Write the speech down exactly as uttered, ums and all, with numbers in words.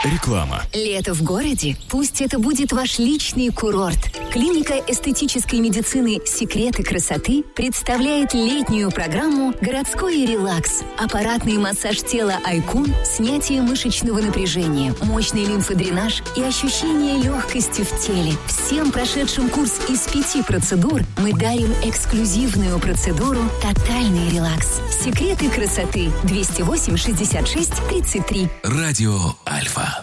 Реклама. Лето в городе? Пусть это будет ваш личный курорт. Клиника эстетической медицины «Секреты красоты» представляет летнюю программу «Городской релакс». Аппаратный массаж тела «Айкун», снятие мышечного напряжения, мощный лимфодренаж и ощущение легкости в теле. Всем прошедшим курс из пяти процедур мы дарим эксклюзивную процедуру «Тотальный релакс». «Секреты красоты» двести восемь шестьдесят шесть тридцать три. Радио Альфа.